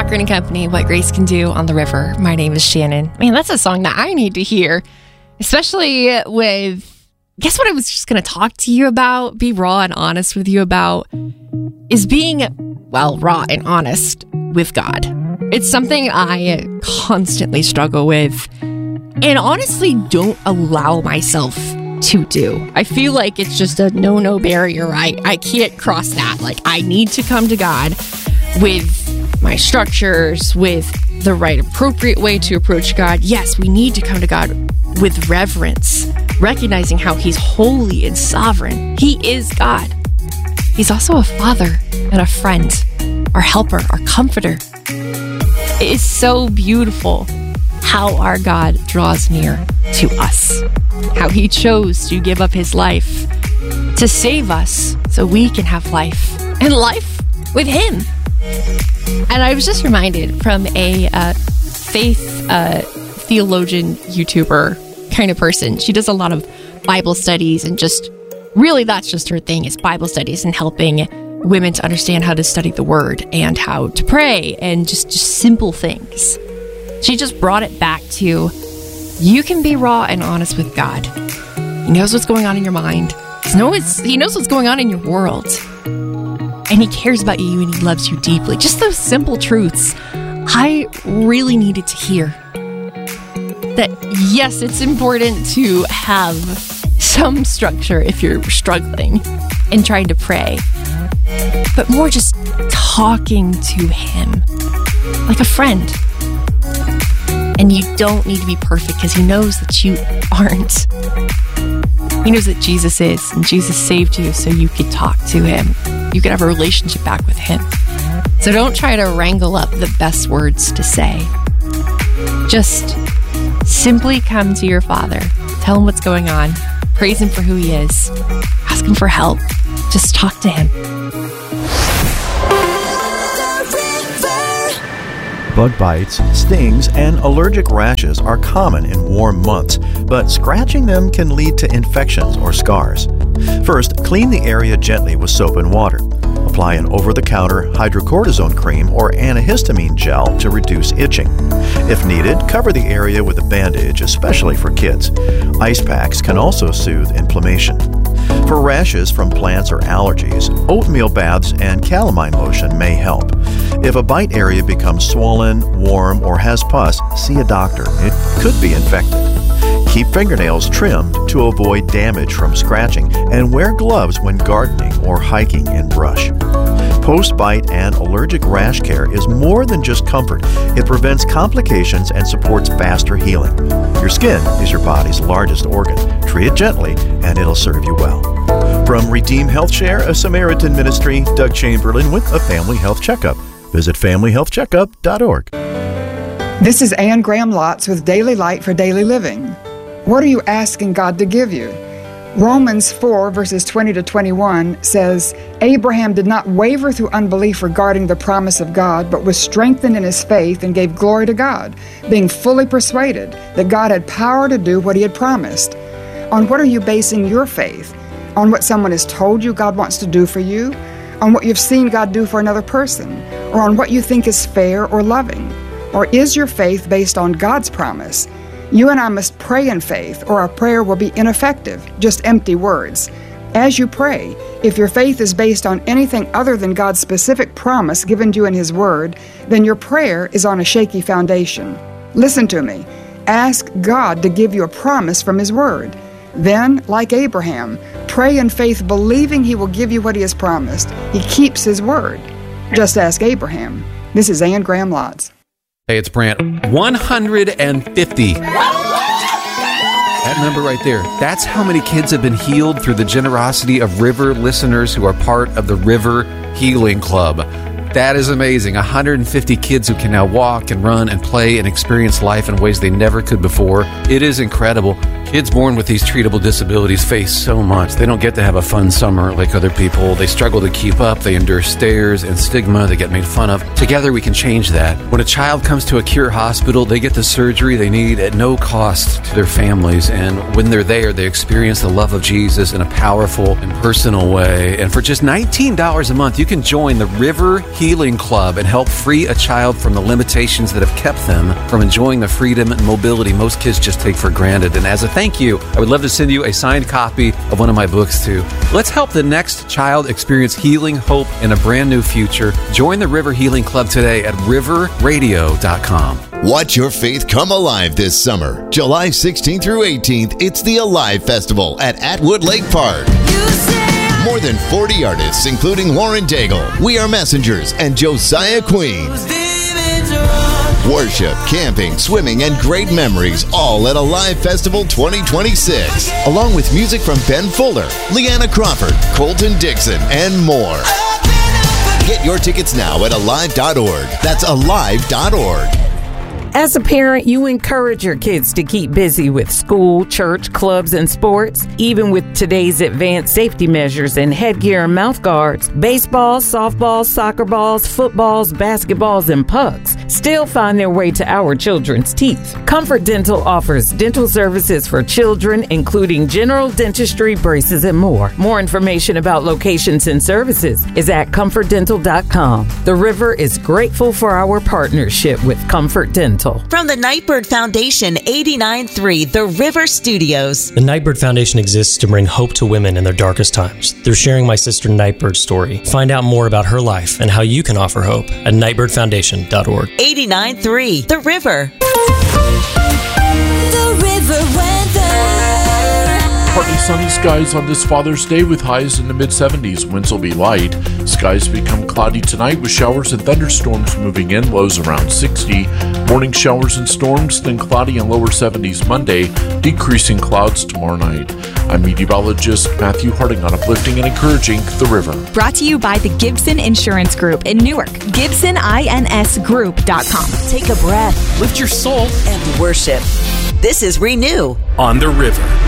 Cochran and Company, What Grace Can Do on the River. My name is Shannon. Man, that's a song that I need to hear, especially with, guess what I was just going to talk to you about, be raw and honest with you about, is being, well, raw and honest with God. It's something I constantly struggle with and honestly don't allow myself to do. I feel like it's just a no barrier. I can't cross that. Like, I need to come to God with my structures, with the right appropriate way to approach God. Yes, we need to come to God with reverence, recognizing how He's holy and sovereign. He is God. He's also a father and a friend, our helper, our comforter. It is so beautiful how our God draws near to us, how He chose to give up His life to save us so we can have life, and life with Him. And I was just reminded from a faith theologian, YouTuber kind of person. She does a lot of Bible studies, and just really that's just her thing, is Bible studies and helping women to understand how to study the Word and how to pray and just simple things. She just brought it back to, you can be raw and honest with God. He knows what's going on in your mind. He knows what's going on in your world. And He cares about you and He loves you deeply. Just those simple truths I really needed to hear. That yes, it's important to have some structure if you're struggling and trying to pray, but more just talking to Him like a friend. And you don't need to be perfect because He knows that you aren't. He knows that Jesus is, and Jesus saved you so you could talk to Him. You could have a relationship back with Him. So don't try to wrangle up the best words to say. Just simply come to your Father. Tell Him what's going on. Praise Him for who He is. Ask Him for help. Just talk to Him. Bug bites, stings, and allergic rashes are common in warm months, but scratching them can lead to infections or scars. First, clean the area gently with soap and water. Apply an over-the-counter hydrocortisone cream or antihistamine gel to reduce itching. If needed, cover the area with a bandage, especially for kids. Ice packs can also soothe inflammation. For rashes from plants or allergies, oatmeal baths and calamine lotion may help. If a bite area becomes swollen, warm, or has pus, see a doctor. It could be infected. Keep fingernails trimmed to avoid damage from scratching, and wear gloves when gardening or hiking in brush. Post-bite and allergic rash care is more than just comfort. It prevents complications and supports faster healing. Your skin is your body's largest organ. Treat it gently, and it'll serve you well. From Redeem Health Share, a Samaritan ministry, Doug Chamberlain with a Family Health Checkup. Visit familyhealthcheckup.org. This is Anne Graham Lotz with Daily Light for Daily Living. What are you asking God to give you? Romans 4, verses 20 to 21 says, Abraham did not waver through unbelief regarding the promise of God, but was strengthened in his faith and gave glory to God, being fully persuaded that God had power to do what He had promised. On what are you basing your faith? On what someone has told you God wants to do for you? On what you've seen God do for another person? Or on what you think is fair or loving? Or is your faith based on God's promise? You and I must pray in faith, or our prayer will be ineffective, just empty words. As you pray, if your faith is based on anything other than God's specific promise given to you in His Word, then your prayer is on a shaky foundation. Listen to me. Ask God to give you a promise from His Word. Then, like Abraham, pray in faith believing He will give you what He has promised. He keeps His Word. Just ask Abraham. This is Anne Graham Lotz. Hey, it's Brant. 150. That number right there, that's how many kids have been healed through the generosity of River listeners who are part of the River Healing Club. That is amazing. 150 kids who can now walk and run and play and experience life in ways they never could before. It is incredible. Kids born with these treatable disabilities face so much. They don't get to have a fun summer like other people. They struggle to keep up. They endure stares and stigma. They get made fun of. Together, we can change that. When a child comes to a Cure hospital, they get the surgery they need at no cost to their families. And when they're there, they experience the love of Jesus in a powerful and personal way. And for just $19 a month, you can join the River Healing Club and help free a child from the limitations that have kept them from enjoying the freedom and mobility most kids just take for granted. And as a thank you, I would love to send you a signed copy of one of my books too. Let's help the next child experience healing, hope, and a brand new future. Join the River Healing Club today at riverradio.com. Watch your faith come alive this summer. July 16th through 18th, it's the Alive Festival at Atwood Lake Park. More than 40 artists, including Lauren Daigle, We Are Messengers, and Josiah Queen. Worship, camping, swimming, and great memories, all at Alive Festival 2026. Along with music from Ben Fuller, Leanna Crawford, Colton Dixon, and more. Get your tickets now at alive.org. That's alive.org. As a parent, you encourage your kids to keep busy with school, church, clubs, and sports. Even with today's advanced safety measures and headgear and mouth guards, baseballs, softballs, soccer balls, footballs, basketballs, and pucks still find their way to our children's teeth. Comfort Dental offers dental services for children, including general dentistry, braces, and more. More information about locations and services is at comfortdental.com. The River is grateful for our partnership with Comfort Dental. From the Nightbird Foundation, 89.3 The River Studios. The Nightbird Foundation exists to bring hope to women in their darkest times. They're sharing my sister Nightbird's story. Find out more about her life and how you can offer hope at nightbirdfoundation.org. 89.3 The River. The River weather. Partly sunny skies on this Father's Day with highs in the mid-70s. Winds will be light. Skies become cloudy tonight with showers and thunderstorms moving in. Lows around 60. Morning showers and storms, then cloudy and lower 70s Monday. Decreasing clouds tomorrow night. I'm meteorologist Matthew Harding on Uplifting and Encouraging the River. Brought to you by the Gibson Insurance Group in Newark. GibsonINSGroup.com. Take a breath, lift your soul, and worship. This is Renew on the River.